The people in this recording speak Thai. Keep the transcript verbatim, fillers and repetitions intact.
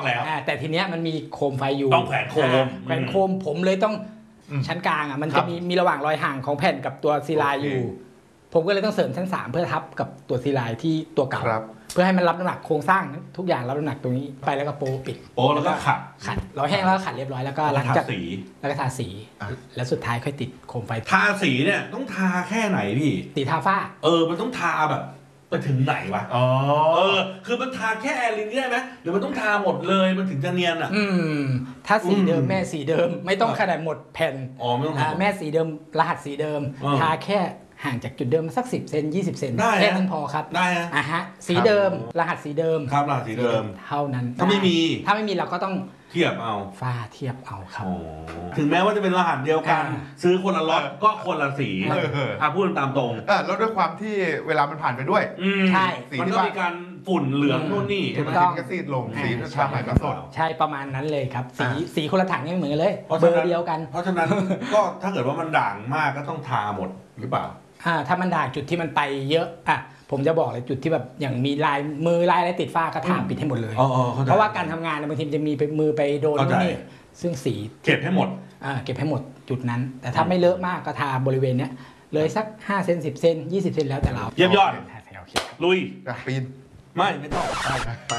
แล้วแต่ทีเนี้ยมันมีโคมไฟอยู่ต้องแขวนโคมแขวนโคมผมเลยต้องชั้นกลางอ่ะมันจะมีมีระหว่างรอยห่างของแผ่นกับตัวซีไลน์อยู่ผมก็เลยต้องเสริมชั้นสามเพื่อทับกับตัวซีไลน์ที่ตัวเก่าเพื่อให้มันรับน้ำหนักโครงสร้างทุกอย่างรับน้ำหนักตรงนี้ไปแล้วก็โปะปิดโปะแล้วก็ขัดขัดเราแห้งแล้วก็ขัดเรียบร้อยแล้วก็หลังจากสีแล้วก็ทาสีแล้วสุดท้ายค่อยติดโคมไฟทาสีเนี่ยต้องทาแค่ไหนพี่สีทาฝ้าเออมันต้องทาแบบไปถึงไหนวะอ๋อเออคือมันทาแค่แอร์ลินได้ไหมหรือมันต้องทาหมดเลยมันถึงจะเนียนอ่ะอืมถ้าสีเดิมแม่สีเดิมไม่ต้องขนาดหมดแผ่นอ๋อไม่ต้องแม่สีเดิมรหัสสีเดิมทาแค่ห่างจากจุดเดิมสักสิบเซนยี่สิบเซนแค่นั้นพอครับได้นะอ่ะฮะสีเดิมรหัสสีเดิมครับรหัสสีเดิมเท่านั้นถ้าไม่มีถ้าไม่มีเราก็ต้องเทียบเอาฝ้าเทียบเอาครับถึงแม้ว่าจะเป็นรหัสเดียวกันซื้อคนละล็อตก็คนละสีอ่ะพูดตามตรงแล้วด้วยความที่เวลามันผ่านไปด้วยใช่มันก็มีการฝุ่นเหลืองนู่นนี่ใช่ไหมสีก็ซีดลงสีชาใหม่ก็สดใช่ประมาณนั้นเลยครับสีสีคนละถังยังเหมือนกันเลยเบอร์เดียวกันเพราะฉะนั้นก็ถ้าเกิดว่ามันด่างมากก็ต้องทาหมดหรือเปล่าอ่าถ้ามันด่างจุดที่มันไปเยอะอ่ะผมจะบอกเลยจุดที่แบบอย่างมีลายมือลายอะไรติดฝ้าก็ทาปิดให้หมดเลยเพราะว่าการทำงานบางทีจะมีไปมือไปโดนนี่ซึ่งสีเก็บให้หมดอ่าเก็บให้หมดจุดนั้นแต่ถ้าไม่เลอะมากก็ทาบริเวณเนี้ยเลยสักห้าเซนสิบเซนยี่สิบเซนแล้วแต่เราเยี่ยมยอดลุยปีนไม่ไม่ต้อง